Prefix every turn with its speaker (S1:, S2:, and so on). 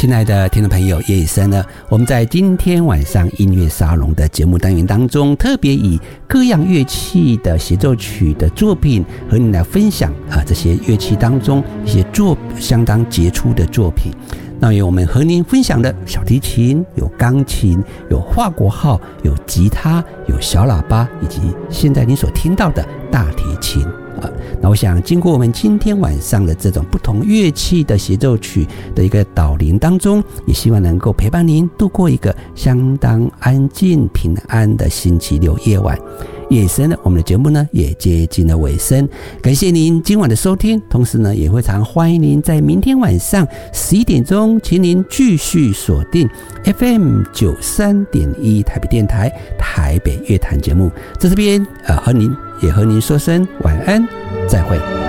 S1: 亲爱的听众朋友，叶医生呢，我们在今天晚上音乐沙龙的节目单元当中，特别以各样乐器的协奏曲的作品和你来分享这些乐器当中一些相当杰出的作品。那有我们和您分享的小提琴，有钢琴，有法国号，有吉他，有小喇叭，以及现在你所听到的大提琴。那我想经过我们今天晚上的这种不同乐器的协奏曲的一个导聆当中，也希望能够陪伴您度过一个相当安静平安的星期六夜晚。夜深呢，我们的节目呢也接近了尾声，感谢您今晚的收听，同时呢也非常欢迎您在明天晚上11点钟，请您继续锁定 FM 93.1 台北电台台北乐坛节目，在这边和您说声晚安，再会。